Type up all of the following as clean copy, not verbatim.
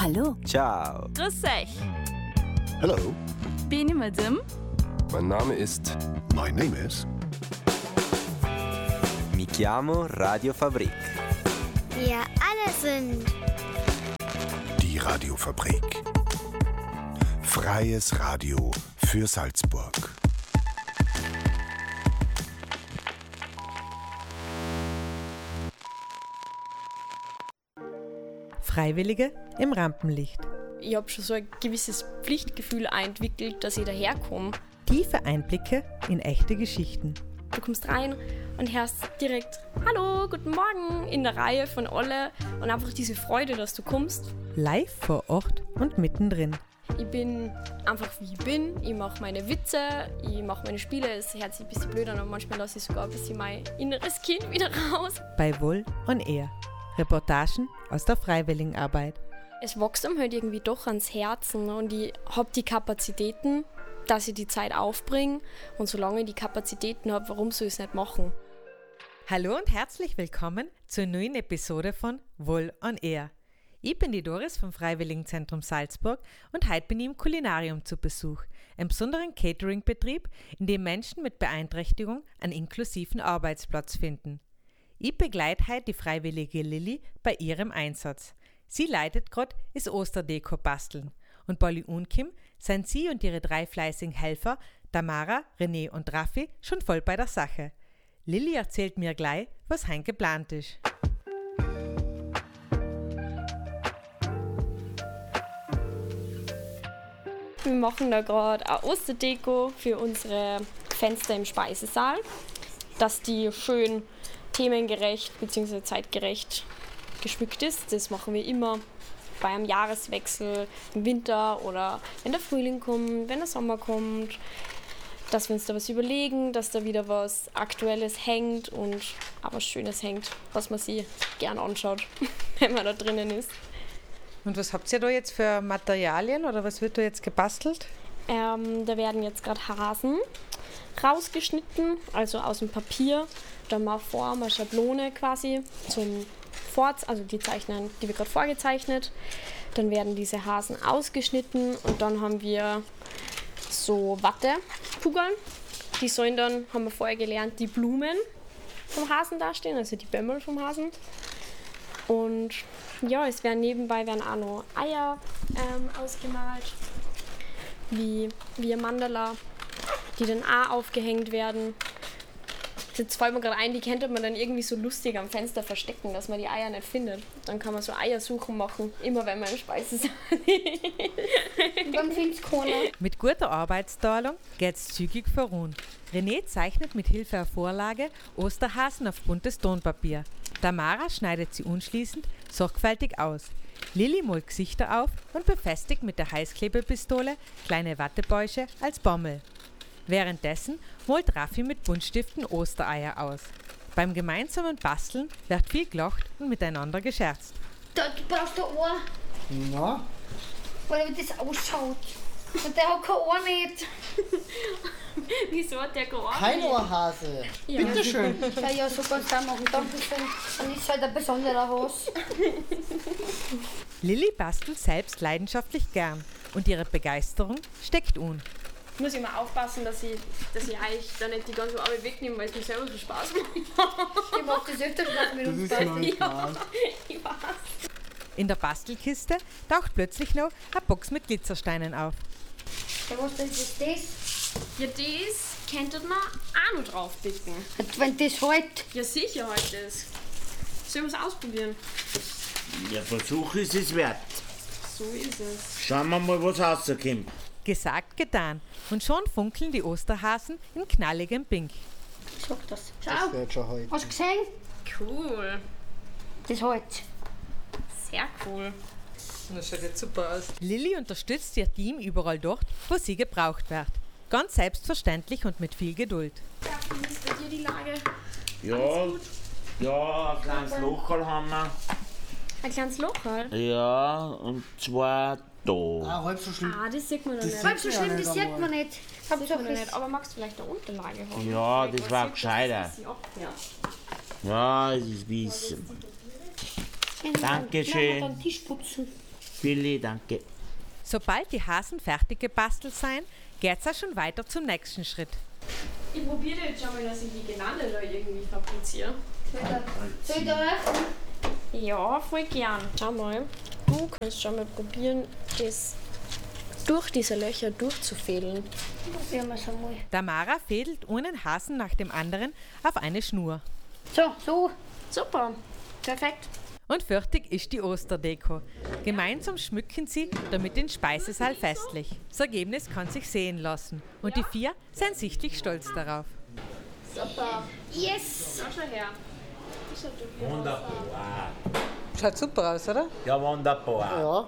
Hallo. Ciao. Grüß euch. Hello. Bin ich Madame? Mein Name ist... My name is... Mi chiamo Radio Fabrik. Wir alle sind Die Radiofabrik. Freies Radio für Salzburg. Freiwillige im Rampenlicht. Ich habe schon so ein gewisses Pflichtgefühl entwickelt, dass ich daherkomme. Tiefe Einblicke in echte Geschichten. Du kommst rein und hörst direkt Hallo, guten Morgen in der Reihe von alle und einfach diese Freude, dass du kommst. Live vor Ort und mittendrin. Ich bin einfach wie ich bin, ich mache meine Witze, ich mache meine Spiele, es hört sich ein bisschen blöd an und manchmal lasse ich sogar ein bisschen mein inneres Kind wieder raus. Bei Wohl on Air. Reportagen aus der Freiwilligenarbeit. Es wächst einem halt irgendwie doch ans Herzen und ich habe die Kapazitäten, dass ich die Zeit aufbringe und solange ich die Kapazitäten habe, warum soll ich es nicht machen? Hallo und herzlich willkommen zur neuen Episode von Wohl on Air. Ich bin die Doris vom Freiwilligenzentrum Salzburg und heute bin ich im Kulinarium zu Besuch, einem besonderen Catering-Betrieb, in dem Menschen mit Beeinträchtigung einen inklusiven Arbeitsplatz finden. Ich begleite heute die freiwillige Lilly bei ihrem Einsatz. Sie leitet gerade das Osterdeko basteln und bei Unkim sind sie und ihre 3 fleißigen Helfer, Tamara, René und Raffi, schon voll bei der Sache. Lilly erzählt mir gleich, was heute geplant ist. Wir machen da gerade eine Osterdeko für unsere Fenster im Speisesaal, dass die schön themengerecht bzw. zeitgerecht geschmückt ist. Das machen wir immer bei einem Jahreswechsel im Winter oder wenn der Frühling kommt, wenn der Sommer kommt, dass wir uns da was überlegen, dass da wieder was Aktuelles hängt und auch was Schönes hängt, was man sich gern anschaut, wenn man da drinnen ist. Und was habt ihr da jetzt für Materialien oder was wird da jetzt gebastelt? Da werden jetzt gerade Hasen rausgeschnitten, also aus dem Papier. Da haben wir vor eine Schablone quasi zum also die Zeichnen, die wir gerade vorgezeichnet. Dann werden diese Hasen ausgeschnitten und dann haben wir so Wattepugeln. Die sollen dann, haben wir vorher gelernt, die Blumen vom Hasen dastehen, also die Bämmel vom Hasen. Und ja, es werden nebenbei auch noch Eier ausgemalt, wie ein Mandala, die dann auch aufgehängt werden. Jetzt fällt mir gerade ein, die könnte man dann irgendwie so lustig am Fenster verstecken, dass man die Eier nicht findet. Dann kann man so Eiersuchen machen, immer wenn man im Speisesaal ist. Dann find's keiner. Mit guter Arbeitsteilung geht's zügig voran. René zeichnet mit Hilfe einer Vorlage Osterhasen auf buntes Tonpapier. Tamara schneidet sie anschließend sorgfältig aus. Lilly malt Gesichter auf und befestigt mit der Heißklebepistole kleine Wattebäusche als Bommel. Währenddessen malt Raffi mit Buntstiften Ostereier aus. Beim gemeinsamen Basteln wird viel gelacht und miteinander gescherzt. Du brauchst ein Ohr, Na, weil wie das ausschaut. Und der hat kein Ohr nicht. Wieso hat der gar kein Ohrhase. Ja. Bitteschön. Ja, so kannst du auch machen. Dankeschön. Dann ist halt ein besonderer Haus. Lilly bastelt selbst leidenschaftlich gern und ihre Begeisterung steckt an. Ich muss immer aufpassen, dass ich euch da nicht die ganze Arbeit wegnehme, weil es mir selber so Spaß macht. Ich mag das öfter Spaß mit uns Das ist beiden. manchmal. Ich weiß. In der Bastelkiste taucht plötzlich noch eine Box mit Glitzersteinen auf. Ja, was ist das? Ja, das könntet man auch noch drauf picken. Wenn das halt. Ja, sicher halt das. Sollen wir es ausprobieren? Der Versuch ist es wert. So ist es. Schauen wir mal, was rauskommt. Gesagt, getan. Und schon funkeln die Osterhasen in knalligem Pink. Sag das. Das Schau. wird schon heute. Hast du gesehen? Cool. Das halt. Sehr cool. Das schaut jetzt super aus. Lilly unterstützt ihr Team überall dort, wo sie gebraucht wird. Ganz selbstverständlich und mit viel Geduld. Ja, wie ist bei dir die Lage? Ja, ein kleines Locherl haben wir. Ein kleines Loch halt. Ja, und zwar da. Ah, halb so schlimm. Ah, das sieht man noch nicht. Halb so schlimm, das sieht man nicht. Das Hauptsache sieht man noch das. nicht. Aber magst du vielleicht eine Unterlage haben? Ja, Vielleicht das war was gescheiter. sieht, dass sie abhört. Ja, es ist wie es. Dankeschön. Dann Tisch putzen. Billy, danke. Sobald die Hasen fertig gebastelt sind, geht's auch schon weiter zum nächsten Schritt. Ich probiere jetzt schon mal, dass ich die Gelande da irgendwie fabriziere. Soll ich da öffnen? Ja, voll gern. Schau mal. Du kannst schon mal probieren, das durch diese Löcher durchzufädeln. Probieren wir es einmal. Tamara fädelt einen Hasen nach dem anderen auf eine Schnur. So. Super. Perfekt. Und fertig ist die Osterdeko. Gemeinsam schmücken sie damit den Speisesaal festlich. Das Ergebnis kann sich sehen lassen. Und die 4 sind sichtlich stolz darauf. Super. Yes. Schau schon her. Wunderbar. Schaut super aus, oder? Ja, wunderbar. Ja.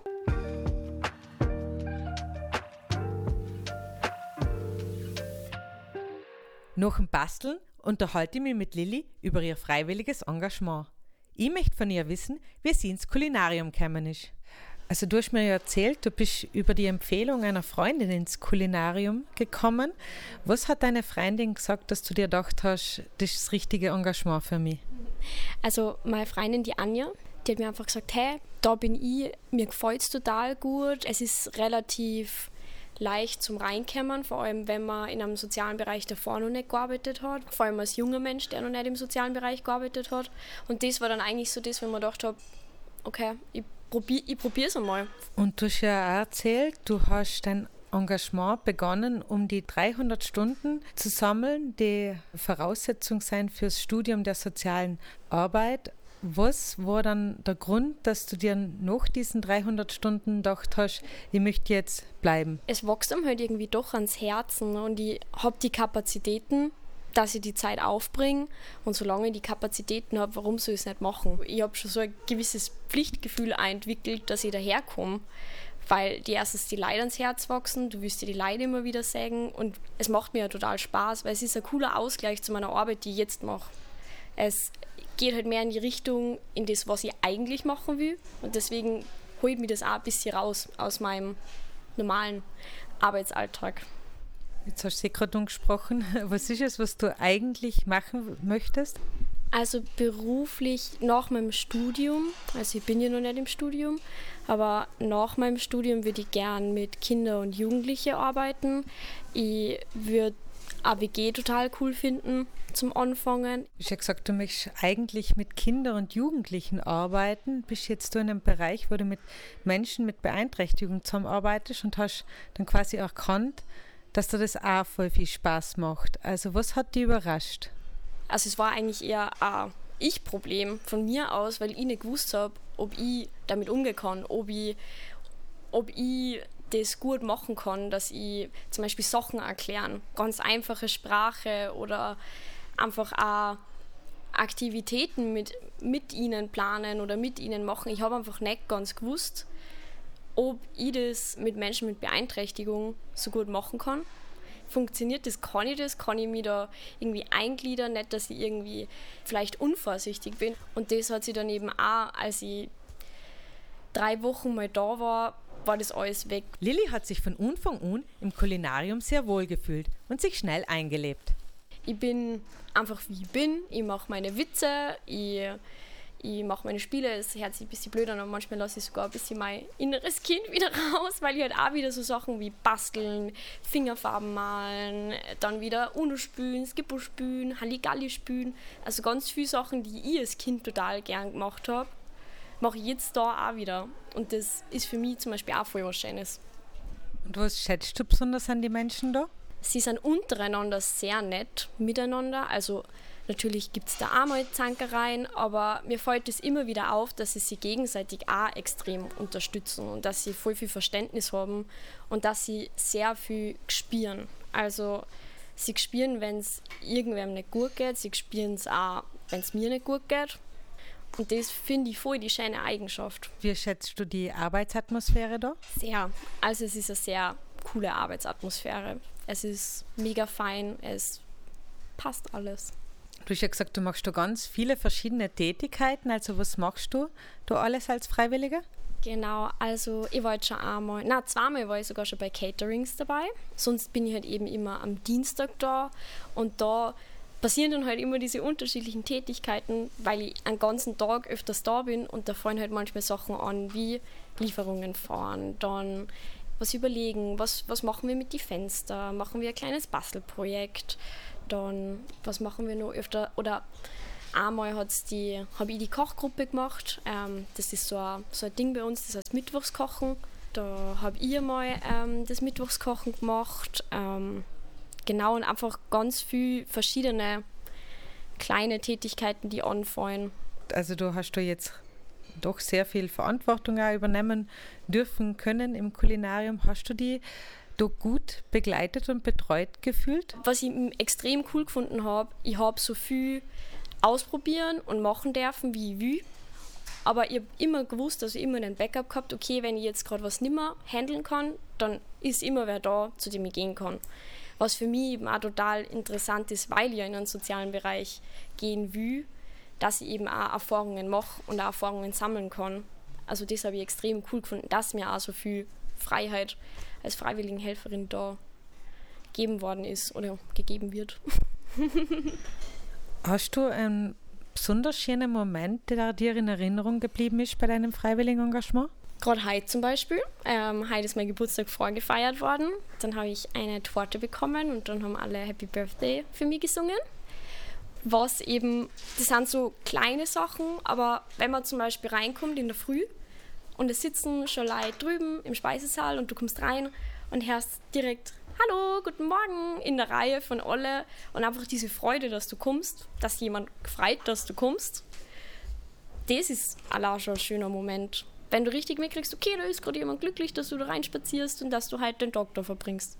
Nach dem Basteln unterhalte ich mich mit Lilly über ihr freiwilliges Engagement. Ich möchte von ihr wissen, wie sie ins Kulinarium gekommen ist. Also du hast mir ja erzählt, du bist über die Empfehlung einer Freundin ins Kulinarium gekommen. Was hat deine Freundin gesagt, dass du dir gedacht hast, das ist das richtige Engagement für mich? Also meine Freundin, die Anja, die hat mir einfach gesagt, hey, da bin ich, mir gefällt es total gut. Es ist relativ leicht zum Reinkommen, vor allem wenn man in einem sozialen Bereich davor noch nicht gearbeitet hat. Vor allem als junger Mensch, der noch nicht im sozialen Bereich gearbeitet hat. Und das war dann eigentlich so das, wenn man gedacht habe, okay, ich probiere es einmal. Und du hast ja auch erzählt, du hast dein Engagement begonnen, um die 300 Stunden zu sammeln, die Voraussetzung sein fürs Studium der sozialen Arbeit. Was war dann der Grund, dass du dir nach diesen 300 Stunden gedacht hast, ich möchte jetzt bleiben? Es wächst einem halt irgendwie doch ans Herzen und ich habe die Kapazitäten, dass ich die Zeit aufbringe, und solange ich die Kapazitäten habe, warum soll ich es nicht machen? Ich habe schon so ein gewisses Pflichtgefühl entwickelt, dass ich daherkomme, weil die erstens die Leute ans Herz wachsen, du willst dir die Leute immer wieder sagen und es macht mir ja total Spaß, weil es ist ein cooler Ausgleich zu meiner Arbeit, die ich jetzt mache. Es geht halt mehr in die Richtung, in das, was ich eigentlich machen will, und deswegen holt mich das auch ein bisschen raus aus meinem normalen Arbeitsalltag. Jetzt hast du sie gerade angesprochen. Was ist es, was du eigentlich machen möchtest? Also beruflich nach meinem Studium, also ich bin ja noch nicht im Studium, aber nach meinem Studium würde ich gern mit Kindern und Jugendlichen arbeiten. Ich würde AWG total cool finden zum Anfangen. Du hast ja gesagt, du möchtest eigentlich mit Kindern und Jugendlichen arbeiten. Bist jetzt du in einem Bereich, wo du mit Menschen mit Beeinträchtigung zusammenarbeitest und hast dann quasi erkannt, dass dir das auch voll viel Spaß macht. Also was hat dich überrascht? Also es war eigentlich eher ein Ich-Problem von mir aus, weil ich nicht gewusst habe, ob ich damit umgehen kann, ob ich das gut machen kann, dass ich zum Beispiel Sachen erklären, ganz einfache Sprache oder einfach auch Aktivitäten mit ihnen planen oder mit ihnen machen. Ich habe einfach nicht ganz gewusst, ob ich das mit Menschen mit Beeinträchtigung so gut machen kann. Funktioniert das? Kann ich mich da irgendwie eingliedern? Nicht, dass ich irgendwie vielleicht unvorsichtig bin. Und das hat sich dann eben auch, als ich 3 Wochen mal da war das alles weg. Lilly hat sich von Anfang an im Kulinarium sehr wohl gefühlt und sich schnell eingelebt. Ich bin einfach wie ich bin. Ich mache meine Witze, ich mache meine Spiele. Es hört sich ein bisschen blöd an, aber manchmal lasse ich sogar ein bisschen mein inneres Kind wieder raus, weil ich halt auch wieder so Sachen wie basteln, Fingerfarben malen, dann wieder Uno spielen, Skippo spielen, Halligalli spielen. Also ganz viele Sachen, die ich als Kind total gern gemacht habe, mache ich jetzt da auch wieder. Und das ist für mich zum Beispiel auch voll was Schönes. Und was schätzt du besonders an die Menschen da? Sie sind untereinander sehr nett miteinander. Also natürlich gibt es da auch mal Zankereien, aber mir fällt es immer wieder auf, dass sie sich gegenseitig auch extrem unterstützen und dass sie voll viel Verständnis haben und dass sie sehr viel spüren. Also sie spüren, wenn es irgendwem nicht gut geht, sie spüren es auch, wenn es mir nicht gut geht. Und das finde ich voll die schöne Eigenschaft. Wie schätzt du die Arbeitsatmosphäre da? Sehr. Also es ist eine sehr coole Arbeitsatmosphäre. Es ist mega fein, es passt alles. Du hast ja gesagt, du machst da ganz viele verschiedene Tätigkeiten. Also was machst du alles als Freiwilliger? Genau, also ich war jetzt schon zweimal war ich sogar schon bei Caterings dabei. Sonst bin ich halt eben immer am Dienstag da und da passieren dann halt immer diese unterschiedlichen Tätigkeiten, weil ich einen ganzen Tag öfters da bin und da fallen halt manchmal Sachen an, wie Lieferungen fahren, dann was überlegen, was machen wir mit den Fenstern, machen wir ein kleines Bastelprojekt, dann was machen wir noch öfter, oder einmal habe ich die Kochgruppe gemacht, das ist so ein Ding bei uns, das heißt Mittwochskochen, da habe ich einmal das Mittwochskochen gemacht, genau, und einfach ganz viele verschiedene kleine Tätigkeiten, die anfallen. Also du hast da jetzt doch sehr viel Verantwortung auch übernehmen dürfen können im Kulinarium. Hast du die da gut begleitet und betreut gefühlt? Was ich extrem cool gefunden habe, ich habe so viel ausprobieren und machen dürfen, wie ich will. Aber ich habe immer gewusst, also immer einen Backup gehabt, okay, wenn ich jetzt gerade was nicht mehr handeln kann, dann ist immer wer da, zu dem ich gehen kann. Was für mich eben auch total interessant ist, weil ich ja in einen sozialen Bereich gehen will, dass ich eben auch Erfahrungen mache und auch Erfahrungen sammeln kann. Also das habe ich extrem cool gefunden, dass mir auch so viel Freiheit als Freiwilligenhelferin da gegeben worden ist oder gegeben wird. Hast du einen besonders schönen Moment, der dir in Erinnerung geblieben ist bei deinem Freiwilligenengagement? Gerade heute zum Beispiel. Heute ist mein Geburtstag vorgefeiert worden. Dann habe ich eine Torte bekommen und dann haben alle Happy Birthday für mich gesungen. Was eben, das sind so kleine Sachen, aber wenn man zum Beispiel reinkommt in der Früh und es sitzen schon Leute drüben im Speisesaal und du kommst rein und hörst direkt Hallo, guten Morgen in der Reihe von alle und einfach diese Freude, dass du kommst, dass jemand freut, dass du kommst, das ist allein schon ein schöner Moment. Wenn du richtig mitkriegst, okay, da ist gerade jemand glücklich, dass du da reinspazierst und dass du halt den Tag da verbringst.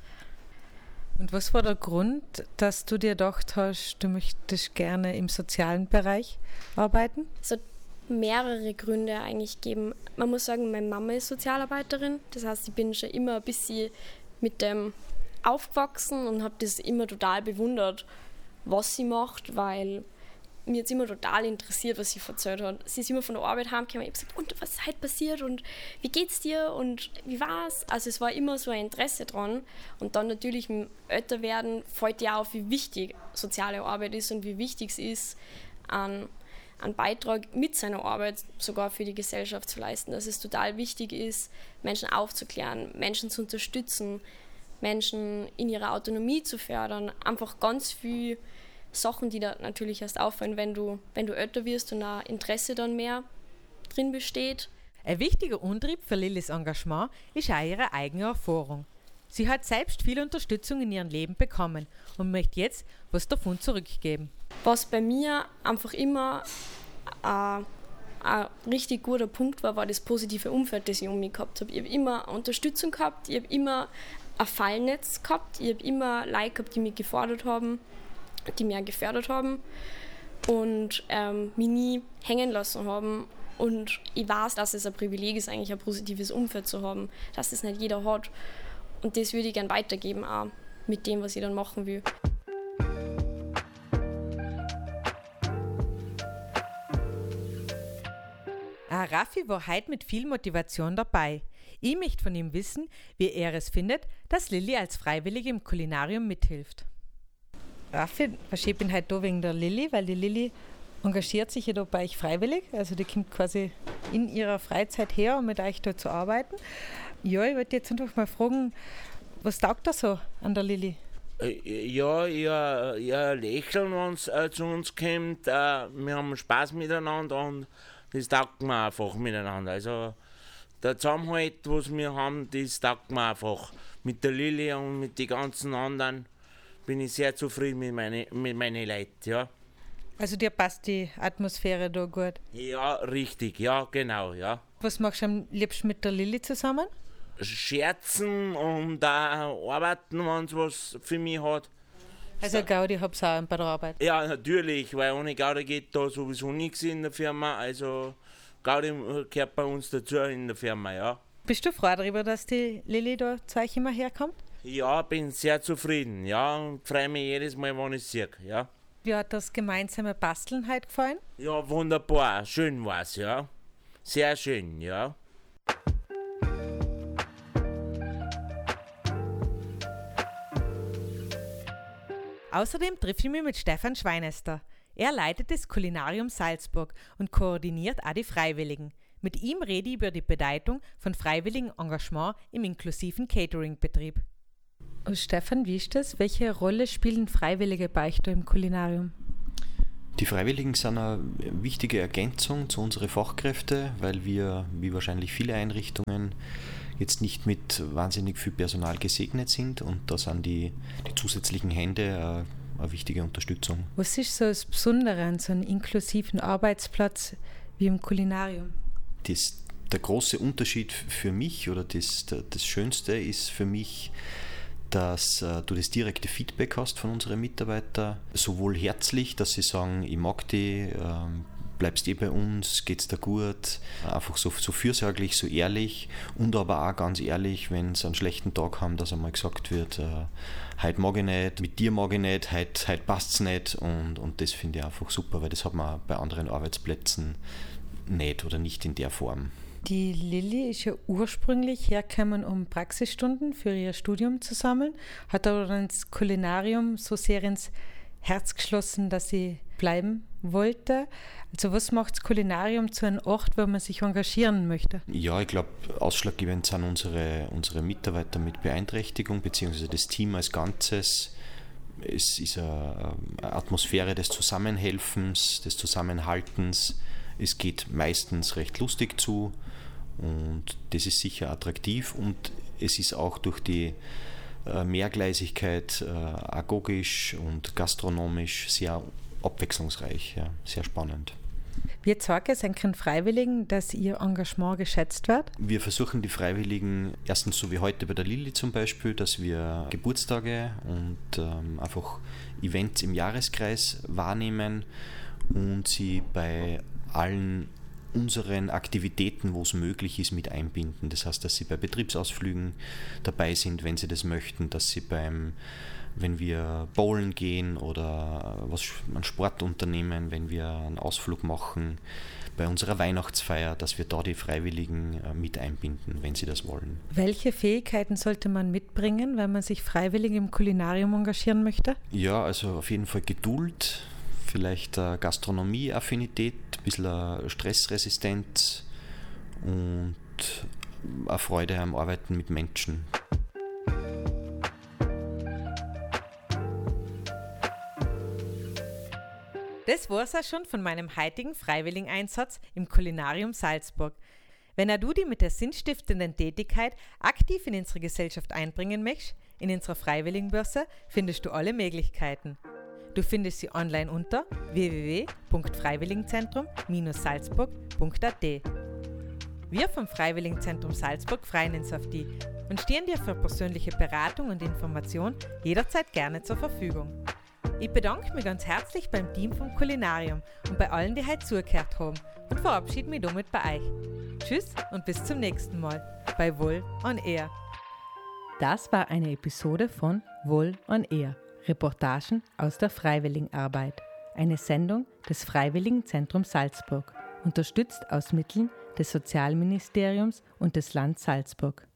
Und was war der Grund, dass du dir gedacht hast, du möchtest gerne im sozialen Bereich arbeiten? Es hat mehrere Gründe eigentlich gegeben. Man muss sagen, meine Mama ist Sozialarbeiterin. Das heißt, ich bin schon immer ein bisschen mit dem aufgewachsen und habe das immer total bewundert, was sie macht, weil mir jetzt immer total interessiert, was sie erzählt hat. Sie ist immer von der Arbeit heimgekommen und ich habe gesagt, und was ist heute passiert und wie geht's dir und wie war's? Also es war immer so ein Interesse dran. Und dann natürlich im Älterwerden fällt dir auf, wie wichtig soziale Arbeit ist und wie wichtig es ist, einen Beitrag mit seiner Arbeit sogar für die Gesellschaft zu leisten. Dass es total wichtig ist, Menschen aufzuklären, Menschen zu unterstützen, Menschen in ihrer Autonomie zu fördern. Einfach ganz viel Sachen, die da natürlich erst auffallen, wenn du älter wirst und ein Interesse dann mehr drin besteht. Ein wichtiger Antrieb für Lillys Engagement ist auch ihre eigene Erfahrung. Sie hat selbst viel Unterstützung in ihrem Leben bekommen und möchte jetzt was davon zurückgeben. Was bei mir einfach immer ein richtig guter Punkt war das positive Umfeld, das ich um mich gehabt habe. Ich habe immer Unterstützung gehabt, ich habe immer ein Fallnetz gehabt, ich habe immer Leute gehabt, die mich gefordert haben, die mich auch gefördert haben und mich nie hängen lassen haben. Und ich weiß, dass es ein Privileg ist, eigentlich ein positives Umfeld zu haben, dass es nicht jeder hat. Und das würde ich gerne weitergeben, auch mit dem, was ich dann machen will. Raffi war heute mit viel Motivation dabei. Ich möchte von ihm wissen, wie er es findet, dass Lilly als Freiwillige im Kulinarium mithilft. Raffi, ich bin heute da wegen der Lilly, weil die Lilly engagiert sich ja da bei euch freiwillig. Also die kommt quasi in ihrer Freizeit her, um mit euch da zu arbeiten. Ja, ich wollte jetzt einfach mal fragen, was taugt da so an der Lilly? Ja, ihr Lächeln, wenn es zu uns kommt. Wir haben Spaß miteinander und das taugt mir einfach miteinander. Also der Zusammenhalt, was wir haben, das taugt mir einfach. Mit der Lilly und mit den ganzen anderen bin ich sehr zufrieden mit meinen Leuten, ja. Also dir passt die Atmosphäre da gut? Ja, richtig, ja, genau, ja. Was machst du am liebsten mit der Lilly zusammen? Scherzen und auch arbeiten, wenn es was für mich hat. Also Gaudi hab's auch bei der Arbeit? Ja, natürlich, weil ohne Gaudi geht da sowieso nichts in der Firma. Also Gaudi gehört bei uns dazu in der Firma, ja. Bist du froh darüber, dass die Lilly da zu euch immer herkommt? Ja, bin sehr zufrieden, ja, und freue mich jedes Mal, wenn ich sie sehe, ja. Wie hat das gemeinsame Basteln heute gefallen? Ja, wunderbar, schön war's, ja. Sehr schön, ja. Außerdem treffe ich mich mit Stefan Schweinester. Er leitet das Kulinarium Salzburg und koordiniert auch die Freiwilligen. Mit ihm rede ich über die Bedeutung von freiwilligem Engagement im inklusiven Catering-Betrieb. Und Stefan, wie ist das? Welche Rolle spielen Freiwillige bei euch da im Kulinarium? Die Freiwilligen sind eine wichtige Ergänzung zu unseren Fachkräften, weil wir, wie wahrscheinlich viele Einrichtungen, jetzt nicht mit wahnsinnig viel Personal gesegnet sind und da sind die zusätzlichen Hände eine wichtige Unterstützung. Was ist so das Besondere an so einem inklusiven Arbeitsplatz wie im Kulinarium? Der große Unterschied für mich oder das Schönste ist für mich, dass du das direkte Feedback hast von unseren Mitarbeitern, sowohl herzlich, dass sie sagen, ich mag dich, bleibst bei uns, geht's dir gut, einfach so fürsorglich, so ehrlich und aber auch ganz ehrlich, wenn sie einen schlechten Tag haben, dass einmal gesagt wird, heute mag ich nicht, mit dir mag ich nicht, heute passt's nicht und das finde ich einfach super, weil das hat man bei anderen Arbeitsplätzen nicht oder nicht in der Form. Die Lilly ist ja ursprünglich hergekommen, um Praxisstunden für ihr Studium zu sammeln, hat aber dann das Kulinarium so sehr ins Herz geschlossen, dass sie bleiben wollte. Also was macht das Kulinarium zu einem Ort, wo man sich engagieren möchte? Ja, ich glaube, ausschlaggebend sind unsere Mitarbeiter mit Beeinträchtigung bzw. das Team als Ganzes. Es ist eine Atmosphäre des Zusammenhelfens, des Zusammenhaltens. Es geht meistens recht lustig zu und das ist sicher attraktiv und es ist auch durch die Mehrgleisigkeit agogisch und gastronomisch sehr abwechslungsreich, ja, sehr spannend. Wie zeigt es einen Freiwilligen, dass ihr Engagement geschätzt wird? Wir versuchen die Freiwilligen erstens so wie heute bei der Lilly zum Beispiel, dass wir Geburtstage und einfach Events im Jahreskreis wahrnehmen und sie bei allen unseren Aktivitäten, wo es möglich ist, mit einbinden. Das heißt, dass sie bei Betriebsausflügen dabei sind, wenn sie das möchten, dass sie wenn wir bowlen gehen oder einen Sport unternehmen, wenn wir einen Ausflug machen, bei unserer Weihnachtsfeier, dass wir da die Freiwilligen mit einbinden, wenn sie das wollen. Welche Fähigkeiten sollte man mitbringen, wenn man sich freiwillig im Kulinarium engagieren möchte? Ja, also auf jeden Fall Geduld, vielleicht Gastronomie-Affinität, ein bisschen Stressresistenz und eine Freude am Arbeiten mit Menschen. Das war's auch schon von meinem heutigen Freiwilligeneinsatz im Kulinarium Salzburg. Wenn auch du dich mit der sinnstiftenden Tätigkeit aktiv in unsere Gesellschaft einbringen möchtest, in unserer Freiwilligenbörse findest du alle Möglichkeiten. Du findest sie online unter www.freiwilligenzentrum-salzburg.at. Wir vom Freiwilligenzentrum Salzburg freuen uns auf dich und stehen dir für persönliche Beratung und Information jederzeit gerne zur Verfügung. Ich bedanke mich ganz herzlich beim Team vom Kulinarium und bei allen, die heute zugehört haben und verabschiede mich damit bei euch. Tschüss und bis zum nächsten Mal bei Wohl on Air. Das war eine Episode von Wohl on Air. Reportagen aus der Freiwilligenarbeit. Eine Sendung des Freiwilligenzentrums Salzburg, unterstützt aus Mitteln des Sozialministeriums und des Landes Salzburg.